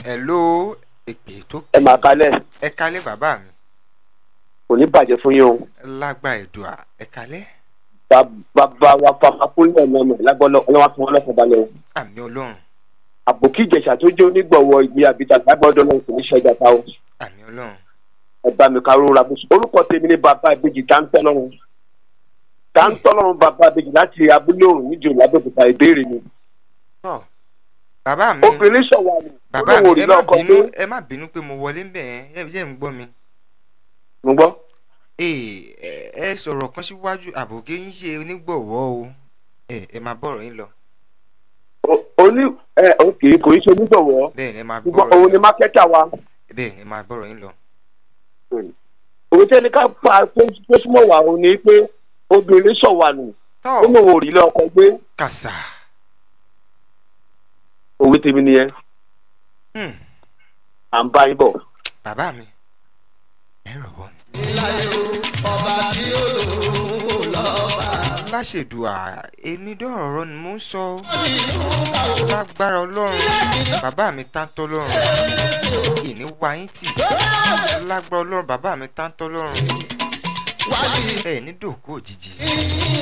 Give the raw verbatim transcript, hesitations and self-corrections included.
hello èpè tó ẹ kì máa í kalẹ̀ ẹ kalẹ́ bàbá mi kò ní bàjẹ́ fún yín o. lágbà ẹ̀dùà ẹ kalẹ́ bàbá wa pàpà kúnlẹ̀ ọ̀nà lágbọ́lọ́ ọlọ́wà fún wọn lọ́sọ̀ balẹ̀ o. àmì ọlọ́run àbòkí ìjẹ̀ṣà tó jẹ́ onígbọ̀wọ́ ìgbé àbíta lágbọ́dọ̀ náà kò ní ṣe ẹja ta o. àmì ọlọ́run ẹ bá mi karó ra bó orúkọ tèmi ní bàbá ìbejì táńtọ́lọ́run táńtọ́lọ́run bàbá ìbejì láti abúlé òrùn níjò lábẹ́òkúta ìbéèrè mi. tọ́ bàbá mi obìnrin ṣọ̀wá ni bàbá mi ẹ olówó má orílẹ̀ ọkọ bínú pé ẹ má bínú pé mo wọlé ń bẹ̀ ẹ́ ẹ ń gbọ́ mi. mo gbọ́. ee ẹ ẹ sọ̀rọ̀ kan síwájú àbòkí yín ṣe onígbọ̀wọ́ o ẹ ẹ máa bọ̀rọ̀ yín lọ. O- oní ẹ òkè kò í ṣe onígbọ̀wọ́ bẹ́ẹ̀ ni ẹ máa ṣùgbọ́n bọ̀rọ̀ òun yín ni lọ mákẹ́tà wa. bẹ́ẹ̀ ni ẹ máa bọ̀rọ̀ yín lọ. òun tẹ́ni ká pa tó tó súnmọ́ wà òun ni pé obìnrin ṣọ̀wá nù tọ́ olówó orílẹ̀ ọkọ gbé kàṣà òwe tèmi nìyẹn hmm, à ń bá yín bọ̀. bàbá mi ẹ rọ̀wọ́ mi. láṣẹ̀dùà èmi dọ̀rọ̀ ni mò ń sọ lágbára ọlọ́run bàbá mi táńtọ́ lọ́rùn ìní wáyé tì lágbára ọlọ́run bàbá mi táńtọ́ lọ́rùn ẹ̀ ní dòkú òjijì